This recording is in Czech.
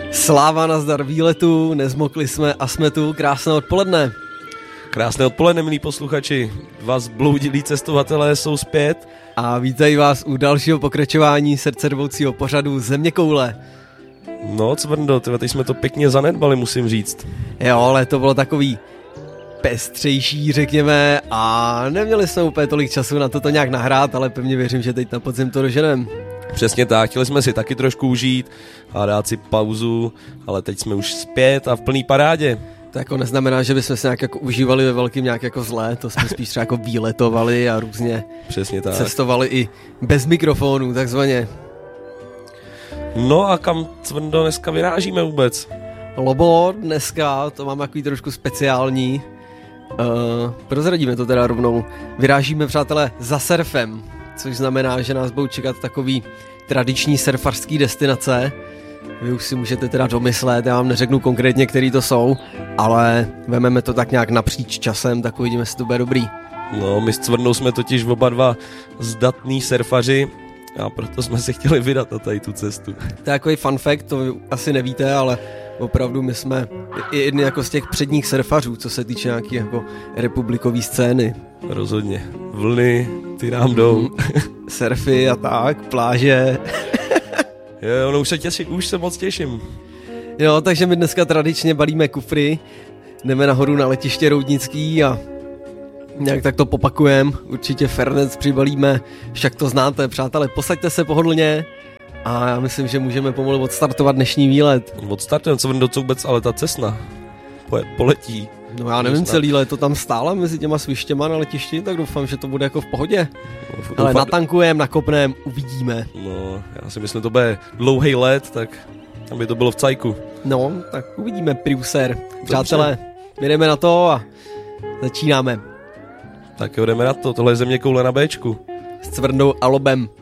Sláva, nazdar výletu, nezmokli jsme a jsme tu, krásné odpoledne. Krásné odpoledne, milí posluchači, dva zbloudilí cestovatelé jsou zpět. A vítají vás u dalšího pokračování srdcervoucího pořadu Zeměkoule. No, Cvrndo, teď jsme to pěkně zanedbali, musím říct. Jo, ale to bylo takový pestřejší, řekněme, a neměli jsme úplně tolik času na to nějak nahrát, ale pevně věřím, že teď na podzim to doženeme. Přesně tak, chtěli jsme si taky trošku užít a dát si pauzu, ale teď jsme už zpět a v plný parádě. To jako neznamená, že bychom se nějak jako užívali ve velkým nějak jako zlé, to jsme spíš třeba jako výletovali a různě přesně tak. Cestovali i bez mikrofonů, takzvaně. No a kam, Cvrndo, dneska vyrážíme vůbec? Lobo, dneska to mám takový trošku speciální. Prozradíme to teda rovnou. Vyrážíme, přátelé, za surfem, což znamená, že nás budou čekat takový tradiční surfařský destinace. Vy už si můžete teda domyslet, já vám neřeknu konkrétně, který to jsou, ale vememe to tak nějak napříč časem, tak uvidíme, jestli to bude dobrý. No, my s Cvrndou jsme totiž oba dva zdatní surfaři a proto jsme se chtěli vydat na tady tu cestu. To je takový fun fact, to vy asi nevíte, ale opravdu my jsme jedni jako z těch předních surfařů, co se týče nějaký jako republikový scény. Rozhodně. Vlny, ty nám jdou. Surfy a tak, pláže. Jo, no už se moc těším. Jo, takže my dneska tradičně balíme kufry, jdeme nahoru na letiště Roudnický a nějak tak to popakujeme, určitě Fernec přibalíme, však to znáte, přátelé, posaďte se pohodlně a já myslím, že můžeme pomalu odstartovat dnešní výlet. Odstartujeme, co vůbec, ale ta Cessna poletí. No já nevím, celý léto tam stála mezi těma svištěma na letišti, tak doufám, že to bude jako v pohodě. Ale natankujeme, nakopneme, uvidíme. No, já si myslím, to bude dlouhý let, tak aby to bylo v cajku. No, tak uvidíme, Priuser. Přátelé, jdeme na to a začínáme. Tak jo, jdeme na to, tohle je Zeměkoule na Bčku. S Cvrndou a Lobem.